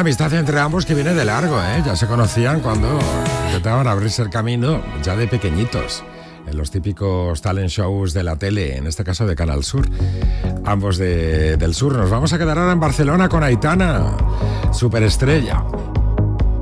amistad entre ambos que viene de largo, ¿eh? Ya se conocían cuando intentaban abrirse el camino ya de pequeñitos, en los típicos talent shows de la tele, en este caso de Canal Sur. Ambos del sur. Nos vamos a quedar ahora en Barcelona con Aitana, superestrella.